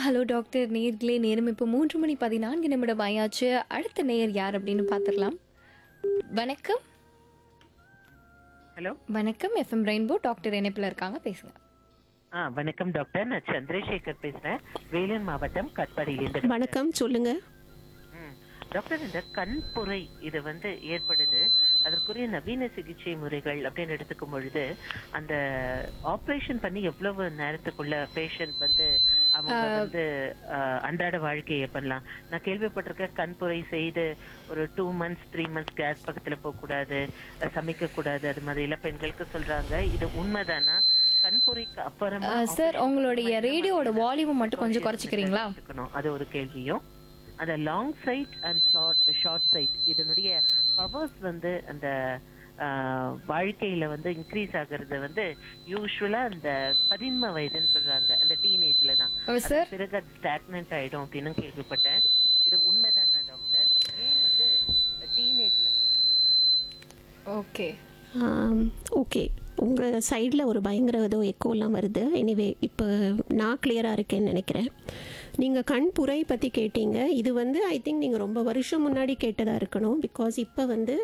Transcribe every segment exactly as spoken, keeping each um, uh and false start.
Hello doctor நேர்களே, நேரம் இப்போ மூன்று மணி பதினான்கு நிமிடம் ஆயாச்சு. அடுத்த நேயர் யார் அப்படின்னு பார்த்துடலாம். வணக்கம். ஹலோ. வணக்கம். எஃப்எம் ரெயின்போ டாக்டர் இணைப்பில் இருக்காங்க, பேசுங்க. ஆ வணக்கம் டாக்டர், நான் சந்திரசேகர் பேசுறேன், வேலூர் மாவட்டம் கட்பாடியிலிருந்து. வணக்கம், சொல்லுங்க. ம். டாக்டர், இந்த கண்புரை இது வந்து ஏற்படுது, அதற்குரிய நவீன சிகிச்சை முறைகள் அப்படின்னு எடுத்துக்கும் பொழுது அந்த ஆப்ரேஷன் பண்ணி எவ்வளவு நேரத்துக்குள்ள பேஷண்ட் வந்து அவங்க வந்து அஹ், அன்றாட வாழ்க்கையை பண்ணலாம்? நான் கேள்விப்பட்டிருக்கேன், கண்புரை செய்து ஒரு two months three months case பக்கத்துல போக கூடாது, அஹ், சமைக்க கூடாது, அது மாதிரி எல்லாம் பெண்களுக்கு சொல்றாங்க. இது உண்மைதானா? கண்புரைக்கு அப்புறமா சார், உங்களுடைய ரேடியோட வால்யூம் மட்டும் கொஞ்சம் குறைச்சிக்கிறீங்களா? இருக்கணும், அது ஒரு கேள்வியும். அந்த long side and short short side இதனுடைய பவர்ஸ் வந்து அந்த ஆஹ், வாழ்க்கையில வந்து இன்க்ரீஸ் ஆகுறது வந்து யூஸ்வலா அந்த பதின்ம வயதுன்னு சொல்றாங்க, அந்த டீனேஜ்ல தான். சார், பிறகு அது ஸ்டாக்னன்ட் ஆயிடும் அப்படின்னு கேள்விப்பட்டேன். இது உண்மைதானா டாக்டர்? ஏன் வந்து டீனேஜ்ல? ஓகே ஓகே, உங்கள் சைடில் ஒரு பயங்கர ஏதோ எக்கோலாம் வருது. எனிவே, இப்போ நான் கிளியராக இருக்கேன்னு நினைக்கிறேன். நீங்கள் கண் புரை பற்றி கேட்டீங்க. இது வந்து ஐ திங்க் நீங்கள் ரொம்ப வருஷம் முன்னாடி கேட்டதாக இருக்கணும். பிகாஸ் இப்போ வந்து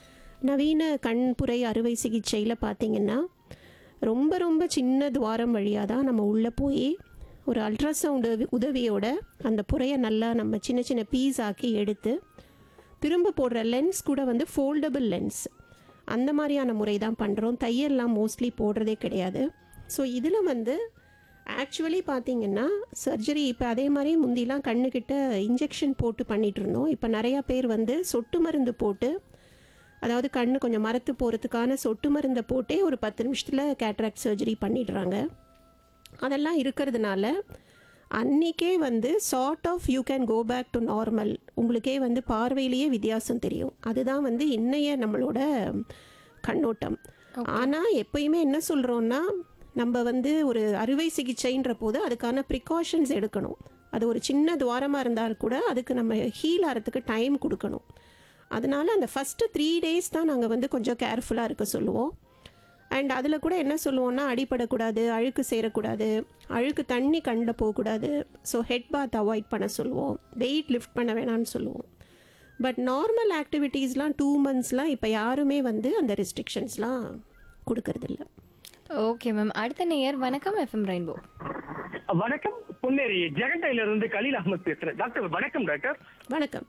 நவீன கண் புரை அறுவை சிகிச்சையில் பார்த்தீங்கன்னா ரொம்ப ரொம்ப சின்ன துவாரம் வழியாக தான் நம்ம உள்ளே போய் ஒரு அல்ட்ராசவுண்டு உதவியோட அந்த புரையை நல்லா நம்ம சின்ன சின்ன பீஸ் ஆக்கி எடுத்து திரும்ப போடுற லென்ஸ் கூட வந்து ஃபோல்டபுள் லென்ஸ், அந்த மாதிரியான முறை தான் பண்ணுறோம். தையல்லாம் மோஸ்ட்லி போடுறதே கிடையாது. ஸோ இதில் வந்து ஆக்சுவலி பார்த்திங்கன்னா சர்ஜரி இப்போ அதே மாதிரி முந்திலாம் கண்ணுக்கிட்ட இன்ஜெக்ஷன் போட்டு பண்ணிகிட்டு இருந்தோம். இப்போ நிறையா பேர் வந்து சொட்டு மருந்து போட்டு, அதாவது கண்ணு கொஞ்சம் மரத்து போகிறதுக்கான சொட்டு மருந்தை போட்டே ஒரு பத்து நிமிஷத்தில் கேட்ராக்ட் சர்ஜரி பண்ணிடுறாங்க. அதெல்லாம் இருக்கிறதுனால அன்றைக்கே வந்து sort of you can go back to normal, உங்களுக்கே வந்து பார்வையிலேயே வித்தியாசம் தெரியும். அதுதான் வந்து இன்னைய நம்மளோட கண்ணோட்டம். ஆனால் எப்பயுமே என்ன சொல்கிறோன்னா, நம்ம வந்து ஒரு அறுவை சிகிச்சைன்ற போது அதுக்கான ப்ரிகாஷன்ஸ் எடுக்கணும். அது ஒரு சின்ன துவாரமாக இருந்தால் கூட அதுக்கு நம்ம ஹீல் ஆகிறதுக்கு டைம் கொடுக்கணும். அதனால் அந்த ஃபஸ்ட்டு த்ரீ டேஸ் தான் நாங்கள் வந்து கொஞ்சம் கேர்ஃபுல்லாக இருக்க சொல்லுவோம். அண்ட் அதில் கூட என்ன சொல்லுவோம்னா, அடிப்படக்கூடாது, அழுக்கு சேரக்கூடாது, அழுக்கு தண்ணி கண்ணில் போகக்கூடாது. ஸோ ஹெட் பாத் அவாய்ட் பண்ண சொல்லுவோம், வெயிட் லிஃப்ட் பண்ண வேணாம்னு சொல்லுவோம். பட் நார்மல் ஆக்டிவிட்டீஸ்லாம் டூ மந்த்ஸ்லாம் இப்போ யாருமே வந்து அந்த ரெஸ்ட்ரிக்ஷன்ஸ்லாம் கொடுக்கறதில்ல. Okay ma'am. அடுத்த நேயர். வணக்கம். FM rainbow. வணக்கம், பொன்னேரி ஜெகண்டையில இருந்து கலீல் அகமது பேசுறேன். டாக்டர் வணக்கம். டாக்டர் வணக்கம்.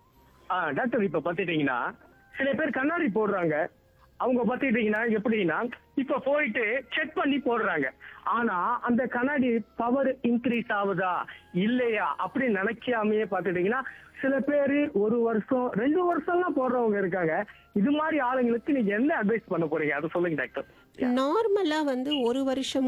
ஆ டாக்டர், இப்ப பாத்துட்டீங்கன்னா சில பேர் கண்ணாடி போடுறாங்க. அவங்க பாத்துக்கிட்டீங்கன்னா எப்படின்னா இப்ப போயிட்டு செக் பண்ணி போடுறாங்க. ஆனா அந்த கண்ணாடி பவர் இன்க்ரீஸ் ஆகுதா இல்லையா அப்படின்னு நினைக்காமையே பாத்துட்டீங்கன்னா சில பேரு ஒரு வருஷம் ரெண்டு வருஷம்லாம் போடுறவங்க இருக்காங்க. இது மாதிரி ஆளுங்களுக்கு நீங்க என்ன அட்வைஸ் பண்ண போறீங்க, அதை சொல்லுங்க டாக்டர். நார்மலாக வந்து ஒரு வருஷம்